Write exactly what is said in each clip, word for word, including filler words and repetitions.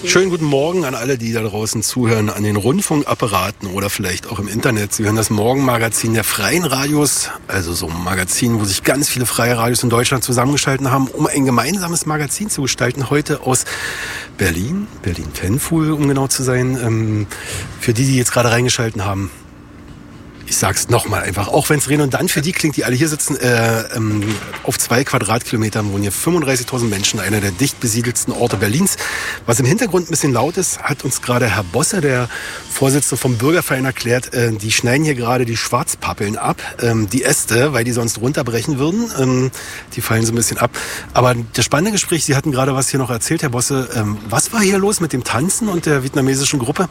Schönen guten Morgen an alle, die da draußen zuhören, an den Rundfunkapparaten oder vielleicht auch im Internet. Sie hören das Morgenmagazin der Freien Radios, also so ein Magazin, wo sich ganz viele freie Radios in Deutschland zusammengeschalten haben, um ein gemeinsames Magazin zu gestalten. Heute aus Berlin, Berlin-Fanfuhl, um genau zu sein. Für die, die jetzt gerade reingeschalten haben, ich sag's nochmal einfach, auch wenn es redundant für die klingt, die alle hier sitzen, äh, ähm, auf zwei Quadratkilometern wohnen hier fünfunddreißigtausend Menschen, einer der dicht besiedelsten Orte Berlins. Was im Hintergrund ein bisschen laut ist, hat uns gerade Herr Bosse, der Vorsitzende vom Bürgerverein, erklärt, äh, die schneiden hier gerade die Schwarzpappeln ab, ähm, die Äste, weil die sonst runterbrechen würden. Ähm, die fallen so ein bisschen ab. Aber das spannende Gespräch, Sie hatten gerade was hier noch erzählt, Herr Bosse. Ähm, was war hier los mit dem Tanzen und der vietnamesischen Gruppe?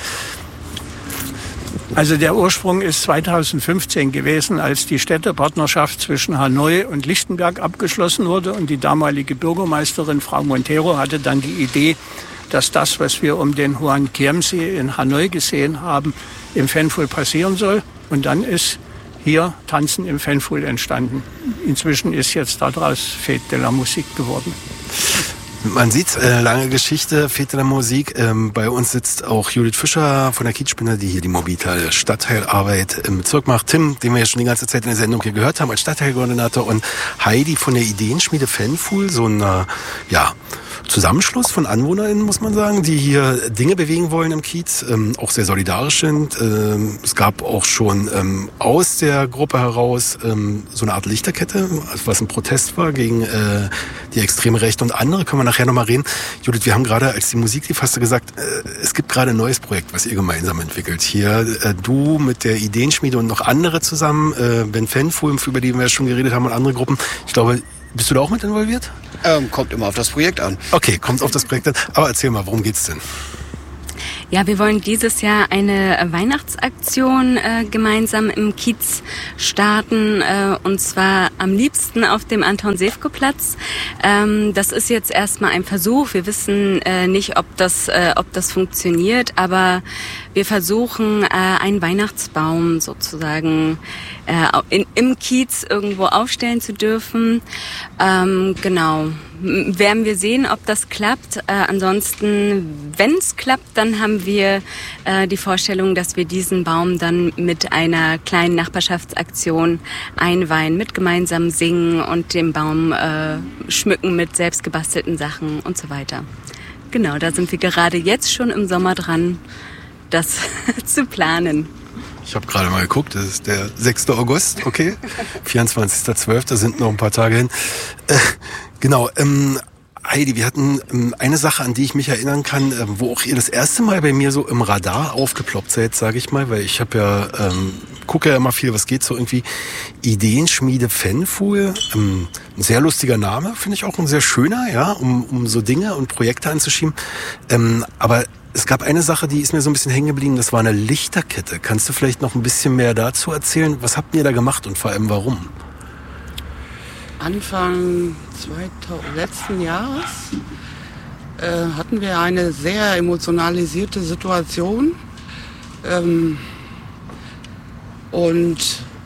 Also der Ursprung ist zweitausendfünfzehn gewesen, als die Städtepartnerschaft zwischen Hanoi und Lichtenberg abgeschlossen wurde. Und die damalige Bürgermeisterin, Frau Montero, hatte dann die Idee, dass das, was wir um den Hoan Kiem See in Hanoi gesehen haben, im Fanfuhl passieren soll. Und dann ist hier Tanzen im Fanfuhl entstanden. Inzwischen ist jetzt daraus Fête de la Musique geworden. Man sieht, äh, lange Geschichte, Fête de la Musique. Ähm, bei uns sitzt auch Judith Fischer von der Kiezspinne, die hier die mobile Stadtteilarbeit im Bezirk macht. Tim, den wir ja schon die ganze Zeit in der Sendung hier gehört haben, als Stadtteilkoordinator. Und Heidi von der Ideenschmiede Fanfuhl, so ein äh, ja, Zusammenschluss von AnwohnerInnen, muss man sagen, die hier Dinge bewegen wollen im Kiez, ähm, auch sehr solidarisch sind. Ähm, es gab auch schon ähm, aus der Gruppe heraus ähm, so eine Art Lichterkette, was ein Protest war gegen äh, die extreme Rechte und andere. Können wir nachher nochmal reden. Judith, wir haben gerade, als die Musik lief, hast du gesagt, äh, es gibt gerade ein neues Projekt, was ihr gemeinsam entwickelt. Hier äh, du mit der Ideenschmiede und noch andere zusammen, äh, Ben Fanfuhl, über die wir ja schon geredet haben, und andere Gruppen. Ich glaube, bist du da auch mit involviert? Ähm, kommt immer auf das Projekt an. Okay, kommt auf das Projekt an. Aber erzähl mal, worum geht's denn? Ja, wir wollen dieses Jahr eine Weihnachtsaktion äh, gemeinsam im Kiez starten, äh, und zwar am liebsten auf dem Anton-Sewko-Platz. Ähm, das ist jetzt erstmal ein Versuch. Wir wissen äh, nicht, ob das, äh, ob das funktioniert, aber wir versuchen, äh, einen Weihnachtsbaum sozusagen äh, in, im Kiez irgendwo aufstellen zu dürfen. Ähm, genau. Werden wir sehen, ob das klappt. Äh, ansonsten, wenn es klappt, dann haben wir äh, die Vorstellung, dass wir diesen Baum dann mit einer kleinen Nachbarschaftsaktion einweihen, mit gemeinsam singen und den Baum äh, schmücken mit selbst gebastelten Sachen und so weiter. Genau, da sind wir gerade jetzt schon im Sommer dran, das zu planen. Ich habe gerade mal geguckt, das ist der sechster August, okay, vierundzwanzigster zwölfter sind noch ein paar Tage hin. Äh, genau, ähm, Heidi, wir hatten ähm, eine Sache, an die ich mich erinnern kann, äh, wo auch ihr das erste Mal bei mir so im Radar aufgeploppt seid, sage ich mal, weil ich habe ja, ähm, gucke ja immer viel, was geht so irgendwie, Ideenschmiede Fanfuhl, ähm, ein sehr lustiger Name, finde ich auch ein sehr schöner, ja, um, um so Dinge und Projekte anzuschieben, ähm, aber es gab eine Sache, die ist mir so ein bisschen hängen geblieben, das war eine Lichterkette. Kannst du vielleicht noch ein bisschen mehr dazu erzählen? Was habt ihr da gemacht und vor allem warum? Anfang zweitausend, letzten Jahres äh, hatten wir eine sehr emotionalisierte Situation. Ähm, und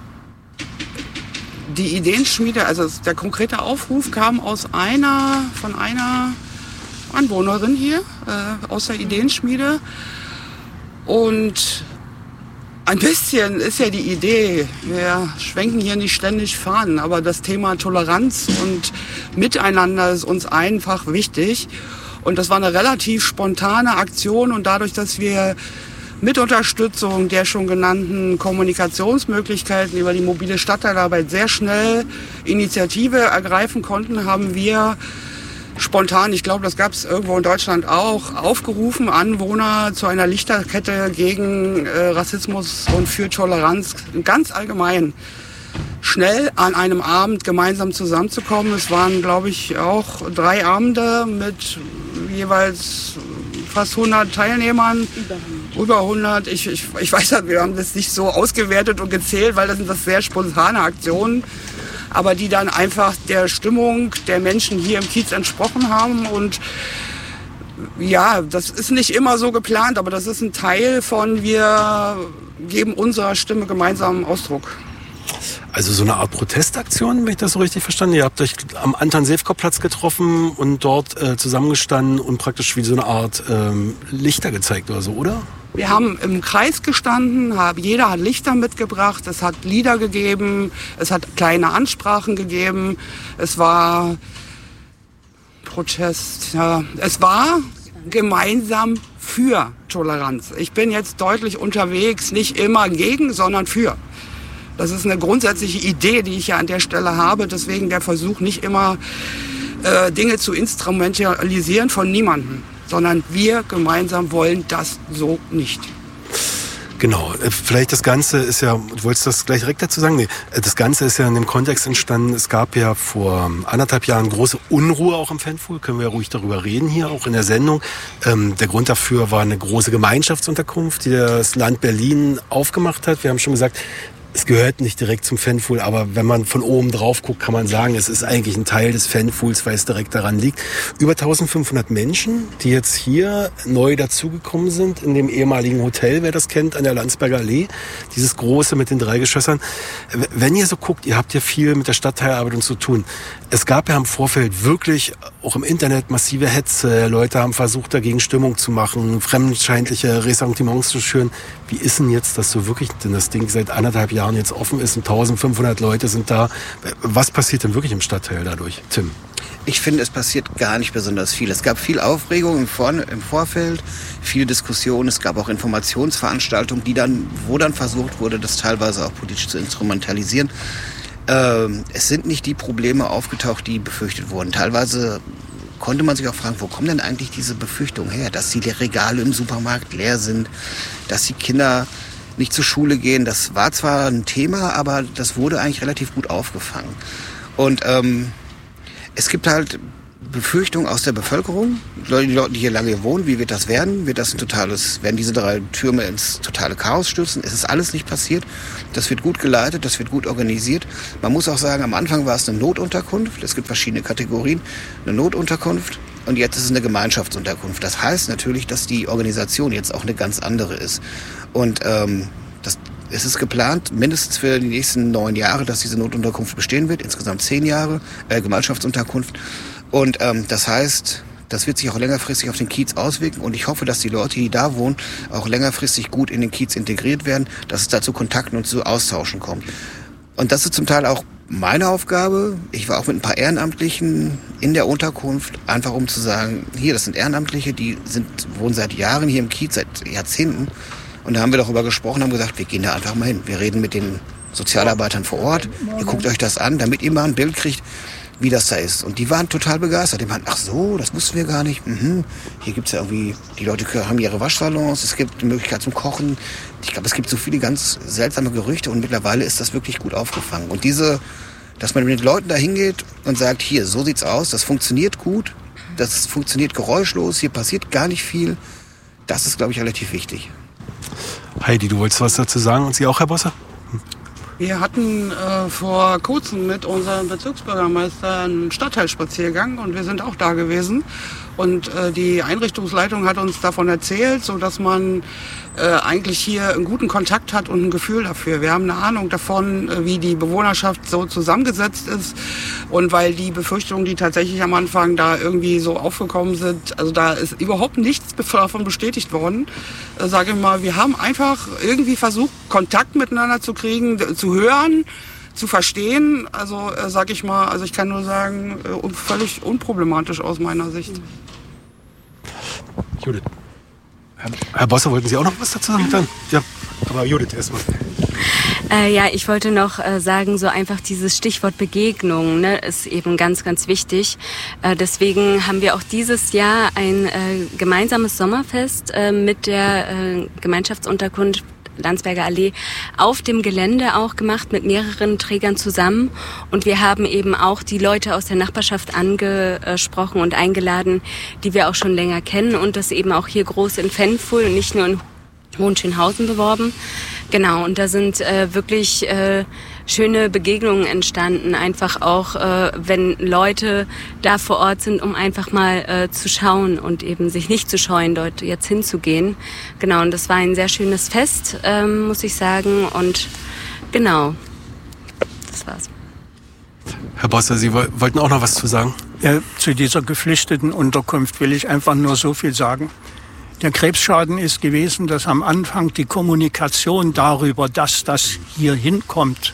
die Ideenschmiede, also der konkrete Aufruf kam aus einer, von einer Anwohnerin hier, äh, aus der Ideenschmiede. Und ein bisschen ist ja die Idee, wir schwenken hier nicht ständig Fahnen, aber das Thema Toleranz und Miteinander ist uns einfach wichtig. Und das war eine relativ spontane Aktion und dadurch, dass wir mit Unterstützung der schon genannten Kommunikationsmöglichkeiten über die mobile Stadtteilarbeit sehr schnell Initiative ergreifen konnten, haben wir spontan, ich glaube, das gab es irgendwo in Deutschland auch, aufgerufen, Anwohner zu einer Lichterkette gegen äh, Rassismus und für Toleranz ganz allgemein schnell an einem Abend gemeinsam zusammenzukommen. Es waren, glaube ich, auch drei Abende mit jeweils fast hundert Teilnehmern. Über hundert. Ich, ich, ich weiß, wir haben das nicht so ausgewertet und gezählt, weil das sind das sehr spontane Aktionen, aber die dann einfach der Stimmung der Menschen hier im Kiez entsprochen haben. Und ja, das ist nicht immer so geplant, aber das ist ein Teil von, wir geben unserer Stimme gemeinsam Ausdruck. Also so eine Art Protestaktion, wenn ich das so richtig verstanden. Ihr habt euch am Anton-Sewko-Platz getroffen und dort äh, zusammengestanden und praktisch wie so eine Art ähm, Lichter gezeigt oder so, oder? Wir haben im Kreis gestanden, jeder hat Lichter mitgebracht, es hat Lieder gegeben, es hat kleine Ansprachen gegeben, es war Protest, ja, es war gemeinsam für Toleranz. Ich bin jetzt deutlich unterwegs, nicht immer gegen, sondern für. Das ist eine grundsätzliche Idee, die ich ja an der Stelle habe, deswegen der Versuch, nicht immer äh, Dinge zu instrumentalisieren von niemandem, sondern wir gemeinsam wollen das so nicht. Genau, vielleicht das Ganze ist ja, du wolltest das gleich direkt dazu sagen? Nee, das Ganze ist ja in dem Kontext entstanden, es gab ja vor anderthalb Jahren große Unruhe auch im Fanpool, können wir ja ruhig darüber reden hier, auch in der Sendung. Ähm, der Grund dafür war eine große Gemeinschaftsunterkunft, die das Land Berlin aufgemacht hat. Wir haben schon gesagt, es gehört nicht direkt zum Fanpool, aber wenn man von oben drauf guckt, kann man sagen, es ist eigentlich ein Teil des Fanpools, weil es direkt daran liegt. Über eintausendfünfhundert Menschen, die jetzt hier neu dazugekommen sind, in dem ehemaligen Hotel, wer das kennt, an der Landsberger Allee, dieses große mit den drei Geschossern. Wenn ihr so guckt, ihr habt ja viel mit der Stadtteilarbeit zu tun. Es gab ja im Vorfeld wirklich, auch im Internet, massive Hetze. Leute haben versucht, dagegen Stimmung zu machen, fremdenfeindliche Ressentiments zu schüren. Wie ist denn jetzt das so wirklich, denn das Ding seit anderthalb Jahren jetzt offen ist und eintausendfünfhundert Leute sind da. Was passiert denn wirklich im Stadtteil dadurch, Tim? Ich finde, es passiert gar nicht besonders viel. Es gab viel Aufregung im, Vor- im Vorfeld, viele Diskussionen. Es gab auch Informationsveranstaltungen, die dann, wo dann versucht wurde, das teilweise auch politisch zu instrumentalisieren. Ähm, es sind nicht die Probleme aufgetaucht, die befürchtet wurden. Teilweise konnte man sich auch fragen, wo kommen denn eigentlich diese Befürchtungen her? Dass die Regale im Supermarkt leer sind, dass die Kinder nicht zur Schule gehen. Das war zwar ein Thema, aber das wurde eigentlich relativ gut aufgefangen. Und ähm, es gibt halt Befürchtungen aus der Bevölkerung, die Leute, die hier lange wohnen, wie wird das werden? Wird das ein totales, werden diese drei Türme ins totale Chaos stürzen? Es ist alles nicht passiert. Das wird gut geleitet, das wird gut organisiert. Man muss auch sagen, am Anfang war es eine Notunterkunft. Es gibt verschiedene Kategorien. Eine Notunterkunft und jetzt ist es eine Gemeinschaftsunterkunft. Das heißt natürlich, dass die Organisation jetzt auch eine ganz andere ist. Und ähm, das, es ist geplant, mindestens für die nächsten neun Jahre, dass diese Notunterkunft bestehen wird. Insgesamt zehn Jahre äh, Gemeinschaftsunterkunft. Und ähm, das heißt, das wird sich auch längerfristig auf den Kiez auswirken. Und ich hoffe, dass die Leute, die da wohnen, auch längerfristig gut in den Kiez integriert werden, dass es da zu Kontakten und zu Austauschen kommt. Und das ist zum Teil auch meine Aufgabe. Ich war auch mit ein paar Ehrenamtlichen in der Unterkunft, einfach um zu sagen, hier, das sind Ehrenamtliche, die sind, wohnen seit Jahren hier im Kiez, seit Jahrzehnten. Und da haben wir darüber gesprochen, haben gesagt, wir gehen da einfach mal hin. Wir reden mit den Sozialarbeitern vor Ort. Ihr guckt euch das an, damit ihr mal ein Bild kriegt, wie das da ist. Und die waren total begeistert. Die meinten, ach so, das wussten wir gar nicht. Mhm. Hier gibt's ja irgendwie, die Leute haben ihre Waschsalons, es gibt die Möglichkeit zum Kochen. Ich glaube, es gibt so viele ganz seltsame Gerüchte und mittlerweile ist das wirklich gut aufgefangen. Und diese, dass man mit den Leuten da hingeht und sagt, hier, so sieht's aus, das funktioniert gut, das funktioniert geräuschlos, hier passiert gar nicht viel, das ist, glaube ich, relativ wichtig. Heidi, du wolltest was dazu sagen und Sie auch, Herr Bosse? Wir hatten äh, vor kurzem mit unserem Bezirksbürgermeister einen Stadtteilspaziergang und wir sind auch da gewesen. Und äh, die Einrichtungsleitung hat uns davon erzählt, so dass man äh, eigentlich hier einen guten Kontakt hat und ein Gefühl dafür. Wir haben eine Ahnung davon, äh, wie die Bewohnerschaft so zusammengesetzt ist. Und weil die Befürchtungen, die tatsächlich am Anfang da irgendwie so aufgekommen sind, also da ist überhaupt nichts davon bestätigt worden. Äh, sage ich mal, wir haben einfach irgendwie versucht, Kontakt miteinander zu kriegen, zu hören, zu verstehen. Also äh, sage ich mal, also ich kann nur sagen, äh, völlig unproblematisch aus meiner Sicht. Judith. Herr, Herr Bosse, wollten Sie auch noch was dazu sagen? Dann? Ja, aber Judith erstmal. Äh, ja, ich wollte noch äh, sagen, so einfach dieses Stichwort Begegnung, ne, ist eben ganz, ganz wichtig. Äh, deswegen haben wir auch dieses Jahr ein äh, gemeinsames Sommerfest äh, mit der äh, Gemeinschaftsunterkunft Landsberger Allee auf dem Gelände auch gemacht mit mehreren Trägern zusammen. Und wir haben eben auch die Leute aus der Nachbarschaft angesprochen und eingeladen, die wir auch schon länger kennen und das eben auch hier groß in Fanpool und nicht nur in Hohenschönhausen beworben. Genau, und da sind äh, wirklich äh, schöne Begegnungen entstanden, einfach auch, äh, wenn Leute da vor Ort sind, um einfach mal äh, zu schauen und eben sich nicht zu scheuen, dort jetzt hinzugehen. Genau, und das war ein sehr schönes Fest, ähm, muss ich sagen, und genau. Das war's. Herr Bosser, Sie wollten auch noch was zu sagen? Ja, zu dieser geflüchteten Unterkunft will ich einfach nur so viel sagen. Der Krebsschaden ist gewesen, dass am Anfang die Kommunikation darüber, dass das hier hinkommt,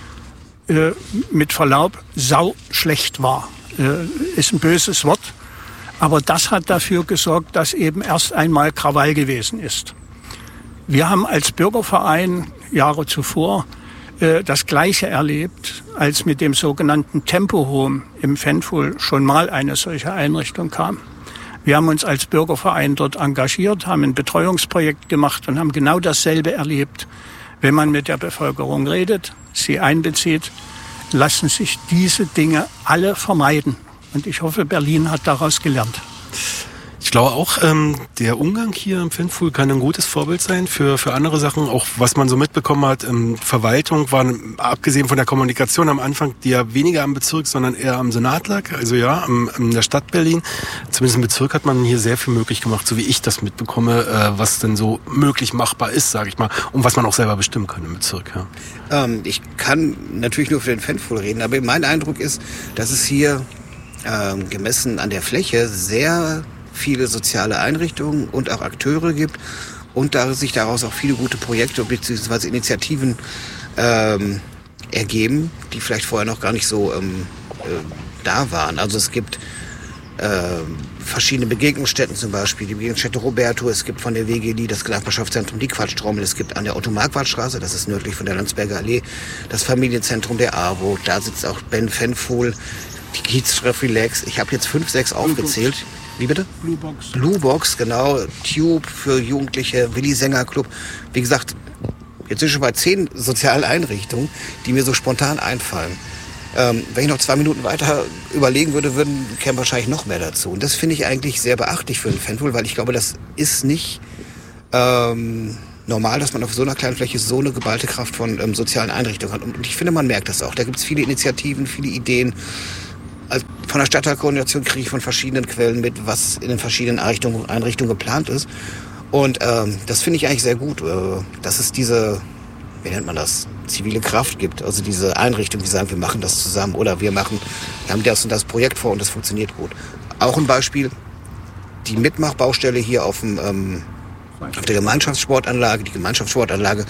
äh, mit Verlaub, sau schlecht war. Äh, ist ein böses Wort. Aber das hat dafür gesorgt, dass eben erst einmal Krawall gewesen ist. Wir haben als Bürgerverein Jahre zuvor äh, das Gleiche erlebt, als mit dem sogenannten Tempo Home im Fanful schon mal eine solche Einrichtung kam. Wir haben uns als Bürgerverein dort engagiert, haben ein Betreuungsprojekt gemacht und haben genau dasselbe erlebt. Wenn man mit der Bevölkerung redet, sie einbezieht, lassen sich diese Dinge alle vermeiden. Und ich hoffe, Berlin hat daraus gelernt. Ich glaube auch, ähm, der Umgang hier im Fanful kann ein gutes Vorbild sein für, für andere Sachen. Auch was man so mitbekommen hat, ähm, Verwaltung war, abgesehen von der Kommunikation am Anfang, die ja weniger am Bezirk, sondern eher am Senat lag, also ja, am, in der Stadt Berlin. Zumindest im Bezirk hat man hier sehr viel möglich gemacht, so wie ich das mitbekomme, äh, was denn so möglich machbar ist, sage ich mal, und was man auch selber bestimmen kann im Bezirk. Ja. Ähm, ich kann natürlich nur für den Fanful reden, aber mein Eindruck ist, dass es hier ähm, gemessen an der Fläche sehr viele soziale Einrichtungen und auch Akteure gibt und da sich daraus auch viele gute Projekte bzw. Initiativen ähm, ergeben, die vielleicht vorher noch gar nicht so ähm, äh, da waren. Also es gibt äh, verschiedene Begegnungsstätten, zum Beispiel die Begegnungsstätte Roberto, es gibt von der W G L I das Nachbarschaftszentrum Die Quatschtrommel, es gibt an der Otto-Marquardt-Straße, das ist nördlich von der Landsberger Allee, das Familienzentrum der AWO, da sitzt auch Ben Fanful, die Kiez-Treff Relax. Ich habe jetzt fünf, sechs aufgezählt. Wie bitte? Blue Box. Blue Box, genau. Tube für Jugendliche, Willi Sänger Club. Wie gesagt, jetzt sind schon bei zehn sozialen Einrichtungen, die mir so spontan einfallen. Ähm, wenn ich noch zwei Minuten weiter überlegen würde, würden kämen wahrscheinlich noch mehr dazu. Und das finde ich eigentlich sehr beachtlich für ein Fanful, weil ich glaube, das ist nicht ähm, normal, dass man auf so einer kleinen Fläche so eine geballte Kraft von ähm, sozialen Einrichtungen hat. Und ich finde, man merkt das auch. Da gibt es viele Initiativen, viele Ideen. Also von der Stadtteilkoordination kriege ich von verschiedenen Quellen mit, was in den verschiedenen Einrichtungen, Einrichtungen geplant ist. Und ähm, das finde ich eigentlich sehr gut, äh, dass es diese, wie nennt man das, zivile Kraft gibt. Also diese Einrichtungen, die sagen, wir machen das zusammen oder wir machen, wir haben das und das Projekt vor und das funktioniert gut. Auch ein Beispiel, die Mitmachbaustelle hier auf, dem, ähm, auf der Gemeinschaftssportanlage. Die Gemeinschaftssportanlage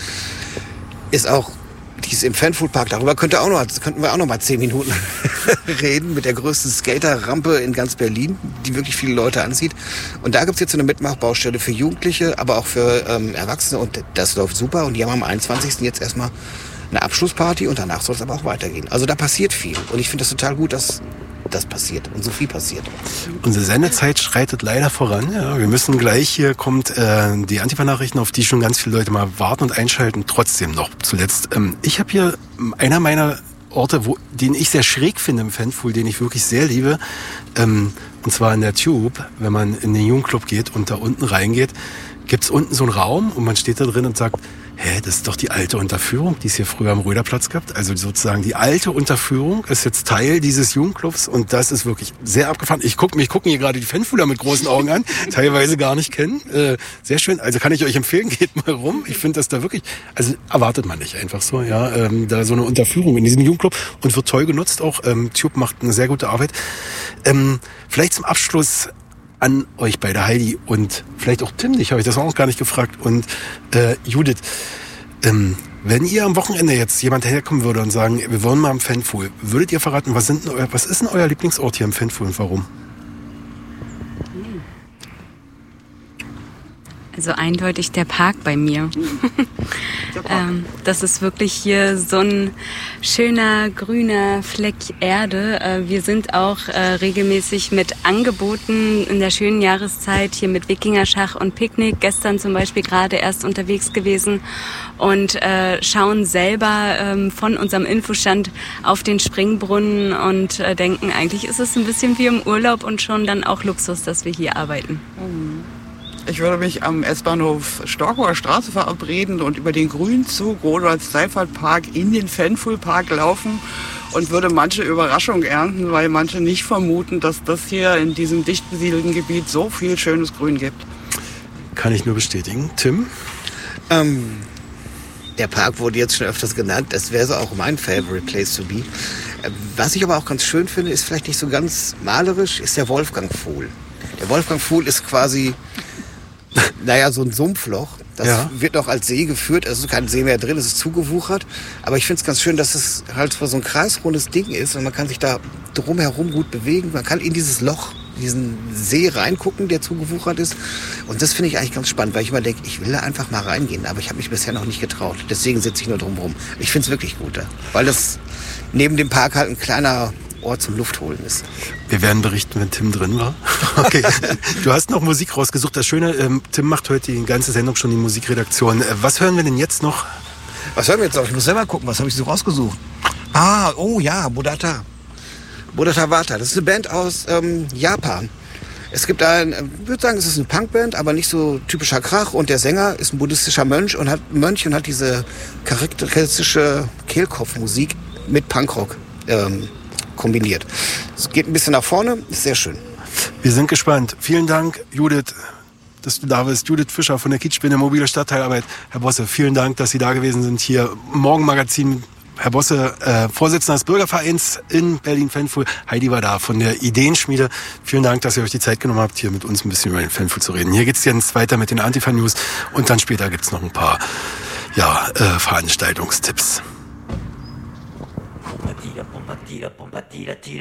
ist auch, die ist im Fanful-Park, darüber könnte auch noch, könnten wir auch noch mal zehn Minuten reden, mit der größten Skaterrampe in ganz Berlin, die wirklich viele Leute anzieht. Und da gibt's jetzt so eine Mitmachbaustelle für Jugendliche, aber auch für ähm, Erwachsene und das läuft super. Und die haben am einundzwanzigsten jetzt erstmal eine Abschlussparty und danach soll es aber auch weitergehen. Also da passiert viel und ich finde das total gut, dass das passiert und so viel passiert. Unsere Sendezeit schreitet leider voran. Ja, wir müssen gleich, hier kommt äh, die Antifa-Nachrichten, auf die schon ganz viele Leute mal warten und einschalten. Trotzdem noch zuletzt. Ähm, ich habe hier einer meiner Orte, wo, den ich sehr schräg finde im Fanful, den ich wirklich sehr liebe. Ähm, und zwar in der Tube, wenn man in den Jugendclub geht und da unten reingeht, gibt's unten so einen Raum und man steht da drin und sagt, hä, das ist doch die alte Unterführung, die es hier früher am Röderplatz gab. Also sozusagen die alte Unterführung ist jetzt Teil dieses Jugendclubs und das ist wirklich sehr abgefahren. Ich gucke mich gucken hier gerade die Fanfuler mit großen Augen an, teilweise gar nicht kennen. Äh, sehr schön, also kann ich euch empfehlen, geht mal rum. Ich finde das da wirklich, also erwartet man nicht einfach so, ja, ähm, da so eine Unterführung in diesem Jugendclub und wird toll genutzt auch. Ähm, Tube macht eine sehr gute Arbeit. Ähm, vielleicht zum Abschluss an euch beide, Heidi und vielleicht auch Tim, dich habe ich das auch noch gar nicht gefragt, und äh, Judith. Ähm, wenn ihr am Wochenende jetzt jemand herkommen würde und sagen, wir wollen mal am Fanful, würdet ihr verraten, was, sind denn euer, was ist denn euer Lieblingsort hier im Fanful und warum? Also eindeutig der Park bei mir. ähm, das ist wirklich hier so ein schöner grüner Fleck Erde. Äh, wir sind auch äh, regelmäßig mit Angeboten in der schönen Jahreszeit hier mit Wikingerschach und Picknick. Gestern zum Beispiel gerade erst unterwegs gewesen und äh, schauen selber ähm, von unserem Infostand auf den Springbrunnen und äh, denken, eigentlich ist es ein bisschen wie im Urlaub und schon dann auch Luxus, dass wir hier arbeiten. Mhm. Ich würde mich am S-Bahnhof Storkower Straße verabreden und über den Grünzug Rodolf-Seifert-Park in den Fanful-Park laufen und würde manche Überraschung ernten, weil manche nicht vermuten, dass das hier in diesem dicht besiedelten Gebiet so viel schönes Grün gibt. Kann ich nur bestätigen. Tim? Ähm, Der Park wurde jetzt schon öfters genannt. Das wäre so auch mein favorite place to be. Was ich aber auch ganz schön finde, ist vielleicht nicht so ganz malerisch, ist der Wolfgang-Pfuhl. Der Wolfgang-Pfuhl ist quasi, naja, so ein Sumpfloch. Das ja. wird noch als See geführt. Es ist kein See mehr drin, es ist zugewuchert. Aber ich finde es ganz schön, dass es halt so ein kreisrundes Ding ist und man kann sich da drumherum gut bewegen. Man kann in dieses Loch, diesen See reingucken, der zugewuchert ist. Und das finde ich eigentlich ganz spannend, weil ich immer denke, ich will da einfach mal reingehen. Aber ich habe mich bisher noch nicht getraut. Deswegen sitze ich nur drumherum. Ich finde es wirklich gut da, weil das neben dem Park halt ein kleiner Ort zum Luftholen ist. Wir werden berichten, wenn Tim drin war. Okay. Du hast noch Musik rausgesucht. Das Schöne, ähm, Tim macht heute die ganze Sendung schon die Musikredaktion. Äh, was hören wir denn jetzt noch? Was hören wir jetzt noch? Ich muss selber gucken, was habe ich so rausgesucht? Ah, oh ja, Bodhata. Bodhata Vata. Das ist eine Band aus ähm, Japan. Es gibt einen, ich würde sagen, es ist eine Punkband, aber nicht so typischer Krach. Und der Sänger ist ein buddhistischer Mönch und hat, Mönch und hat diese charakteristische Kehlkopfmusik mit Punkrock ähm, kombiniert. Es geht ein bisschen nach vorne, ist sehr schön. Wir sind gespannt. Vielen Dank, Judith, dass du da bist. Judith Fischer von der Kiezspinne Mobile Stadtteilarbeit. Herr Bosse, vielen Dank, dass Sie da gewesen sind hier. Morgenmagazin. Herr Bosse, äh, Vorsitzender des Bürgervereins in Berlin-Fanfuhl. Heidi war da von der Ideenschmiede. Vielen Dank, dass ihr euch die Zeit genommen habt, hier mit uns ein bisschen über den Fanfuhl zu reden. Hier geht's jetzt weiter mit den Antifa-News und dann später gibt's noch ein paar ja, äh, Veranstaltungstipps.